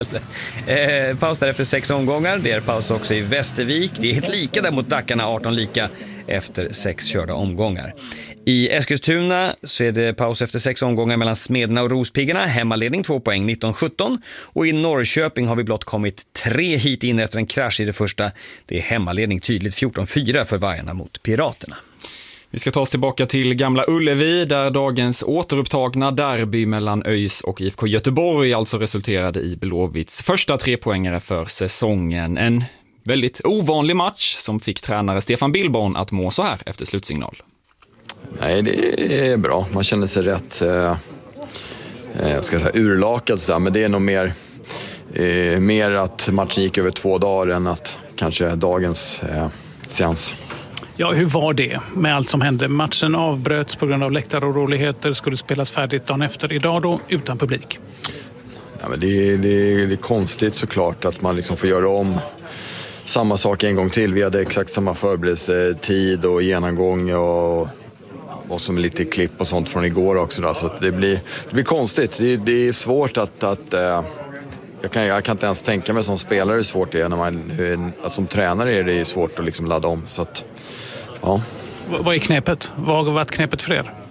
Paus där efter 6 omgångar. Det är paus också i Västervik. Det är helt lika där mot Dackarna, 18 lika efter 6 körda omgångar. I Eskilstuna så är det paus efter 6 omgångar mellan Smederna och Rospiggarna. Hemmaledning 2 poäng 19-17. Och i Norrköping har vi blott kommit 3 hit in efter en krasch i det första. Det är hemmaledning tydligt 14-4 för Vargarna mot Piraterna. Vi ska ta oss tillbaka till Gamla Ullevi där dagens återupptagna derby mellan ÖIS och IFK Göteborg alltså resulterade i Blåvitts första 3-poängare för säsongen. En väldigt ovanlig match som fick tränare Stefan Billborn att må så här efter slutsignal. Nej, det är bra. Man känner sig rätt urlakad så där, men det är nog mer att matchen gick över 2 dagar än att kanske dagens seans. Ja, hur var det med allt som hände? Matchen avbröts på grund av läktaroroligheter, skulle spelas färdigt dagen efter. Idag då utan publik. Ja, men det är konstigt såklart att man liksom får göra om samma sak en gång till. Vi hade exakt samma förberedelsetid och genomgång och som lite klipp och sånt från igår också. Då. Så att det blir konstigt. Det är svårt att jag kan inte ens tänka mig som spelare hur svårt det är. Att som tränare är det svårt att liksom ladda om. Så att, ja. Vad är knepet? Vad har varit knepet för er?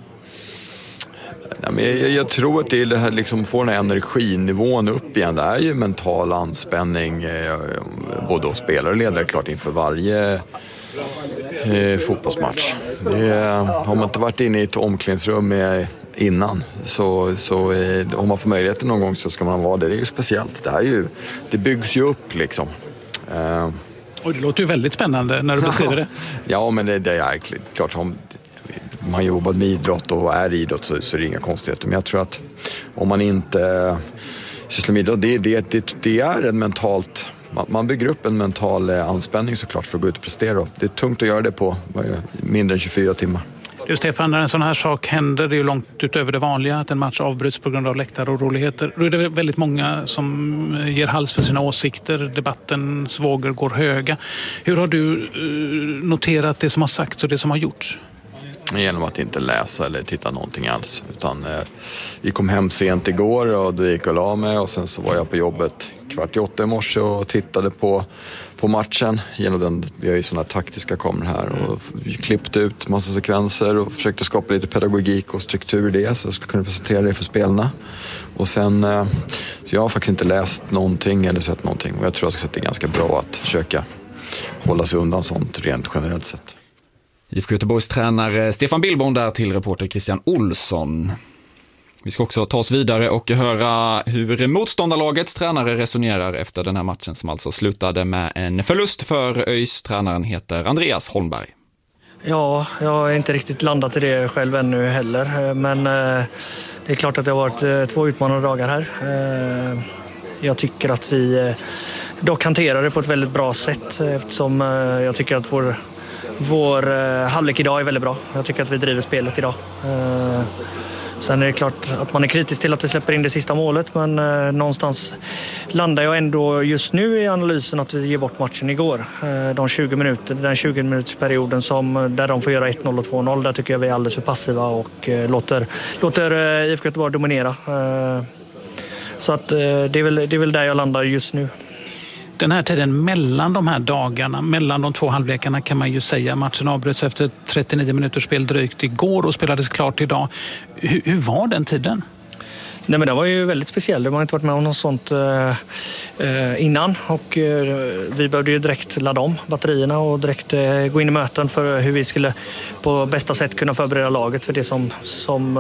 Ja, men jag tror att det är det här liksom får den här energinivån upp igen. Det är ju mental anspänning både hos spelare och ledare klart inför varje fotbollsmatch. Har man inte varit inne i ett omklädningsrum innan så om man får möjligheten någon gång så ska man vara det. Det är ju speciellt. Det byggs ju upp liksom. Och det låter ju väldigt spännande när du beskriver det. Ja, men det är klart om man jobbar med idrott och är idrott så är det inga konstigheter. Men jag tror att om man inte sysslar med idrott, det är en mentalt... Man bygger upp en mental anspänning såklart för att gå ut och prestera. Det är tungt att göra det på mindre än 24 timmar. Du Stefan, när en sån här sak händer, det är ju långt utöver det vanliga att en match avbryts på grund av läktaroroligheter. Då är det väldigt många som ger hals för sina åsikter. Debattens vågor går höga. Hur har du noterat det som har sagts och det som har gjorts? Genom att inte läsa eller titta någonting alls. Utan vi kom hem sent igår och då gick jag och la mig och sen så var jag på jobbet 7:45 i morse och tittade på matchen. Vi har ju sådana taktiska kameror här och vi klippte ut massa sekvenser och försökte skapa lite pedagogik och struktur i det så jag skulle kunna presentera det för spelarna. Och sen, så jag har faktiskt inte läst någonting eller sett någonting och jag tror att det är ganska bra att försöka hålla sig undan sånt rent generellt sett. IFK Göteborgs tränare Stefan Billborn där till reporter Christian Olsson. Vi ska också ta oss vidare och höra hur motståndarlagets tränare resonerar efter den här matchen som alltså slutade med en förlust för ÖIS. Tränaren heter Andreas Holmberg. Ja, jag har inte riktigt landat i det själv ännu heller. Men det är klart att det har varit 2 utmanande dagar här. Jag tycker att vi dock hanterar det på ett väldigt bra sätt eftersom jag tycker att vår halvlek idag är väldigt bra. Jag tycker att vi driver spelet idag. Sen är det klart att man är kritisk till att vi släpper in det sista målet men någonstans landar jag ändå just nu i analysen att vi ger bort matchen igår. Den 20-minutersperioden där de får göra 1-0 och 2-0, där tycker jag vi är alldeles för passiva och låter IFK Göteborg dominera. Så att det är väl där jag landar just nu. Den här tiden mellan de här dagarna, mellan de 2 halvlekarna kan man ju säga. Matchen avbröts efter 39 minuters spel drygt igår och spelades klart idag. Hur var den tiden? Nej, men det var ju väldigt speciellt. Det har inte varit med om något sånt innan och vi behövde ju direkt ladda om batterierna och direkt gå in i möten för hur vi skulle på bästa sätt kunna förbereda laget för det som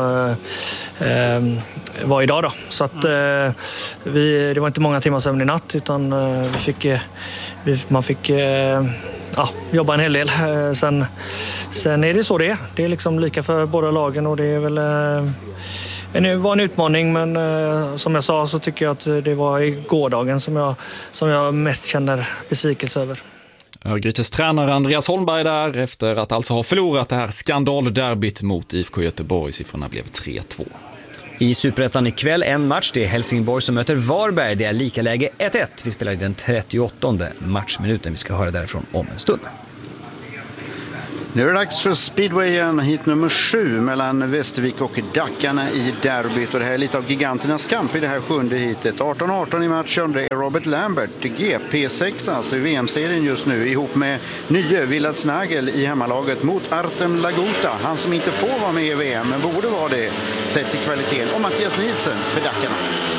var idag då. Så att det var inte många timmar sömn i natt utan man fick jobba en hel del. Sen är det så det är. Det är liksom lika för båda lagen och det är väl det var en utmaning men som jag sa så tycker jag att det var i gårdagen som jag mest känner besvikelse över. Örgrytes tränare Andreas Holmberg där efter att alltså ha förlorat det här skandalderbyt mot IFK Göteborg. Siffrorna blev 3-2. I Superettan ikväll en match. Det är Helsingborg som möter Varberg. Det är lika läge 1-1. Vi spelar i den 38:e matchminuten. Vi ska höra därifrån om en stund. Nu är det dags för speedwayen, hit nummer 7 mellan Västervik och Dackarna i derbyt. Och det här är lite av giganternas kamp i det här 7:e hitet. 18-18 i matchen, det är Robert Lambert, GP6 alltså i VM-serien just nu, ihop med nye Willard Snagel i hemmalaget mot Artem Laguta. Han som inte får vara med i VM men borde vara det sett till kvaliteten. Och Mattias Nilsson för Dackarna.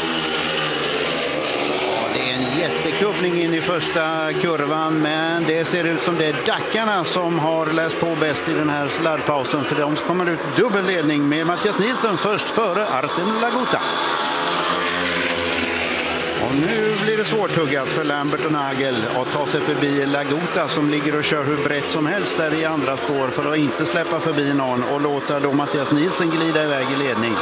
Jättekuppning in i första kurvan, men det ser ut som det är Dackarna som har läst på bäst i den här sladdpausen, för de kommer ut dubbelledning med Mattias Nilsson först före Artem Laguta. Och nu blir det svårtuggat för Lambert och Nagel att ta sig förbi Laguta som ligger och kör hur brett som helst där i andra spår för att inte släppa förbi någon och låta då Mattias Nilsson glida iväg i ledning.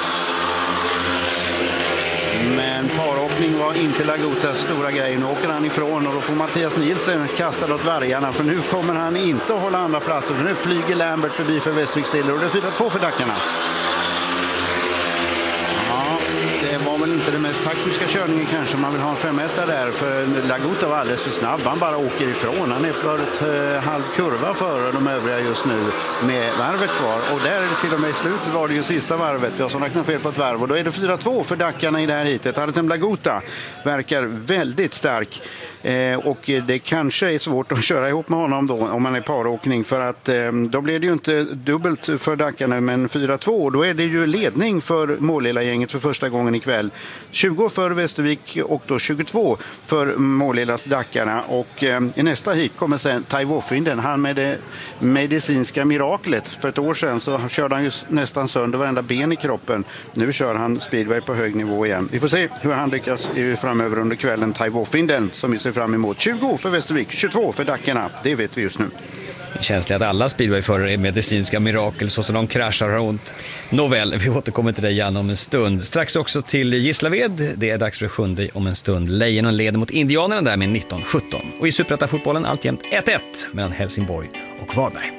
Men paråkning var inte Lagutas stora grej. Nu åker han ifrån och då får Mattias Nilsson kasta åt vargarna, för nu kommer han inte att hålla andra platser, för nu flyger Lambert förbi för Västervik Stiller och det är 4-2 för Dackarna. Det var väl inte den mest taktiska körningen kanske, man vill ha en 5-1 där, för Laguta var alldeles för snabb, han bara åker ifrån, han är på ett halv kurva före de övriga just nu med varvet kvar, och där till och med i slutet var det ju sista varvet, jag som räknar fel på ett varv, och då är det 4-2 för Dackarna i det här hitet. Artem Laguta verkar väldigt stark och det kanske är svårt att köra ihop med honom då om man är paråkning, för att då blir det ju inte dubbelt för Dackarna, men 4-2, då är det ju ledning för Målilla-gänget för första gången ikväll. 20 för Västervik och då 22 för Målillas Dackarna. Och i nästa hit kommer sen Taiwo Finden, han med det medicinska miraklet. För ett år sedan så körde han ju nästan sönder varenda ben i kroppen. Nu kör han speedway på hög nivå igen. Vi får se hur han lyckas framöver under kvällen. Taiwo Finden som vi ser fram emot. 20 för Västervik, 22 för Dackarna. Det vet vi just nu. Känsligt att alla speedwayförare är medicinska mirakel så som de kraschar och har ont. Nåväl, vi återkommer till dig igen om en stund. Strax också till Gislaved. Det är dags för 7:e om en stund. Lejonen leder mot Indianerna där med 19-17. Och i Superettan-fotbollen alltjämt 1-1 mellan Helsingborg och Varberg.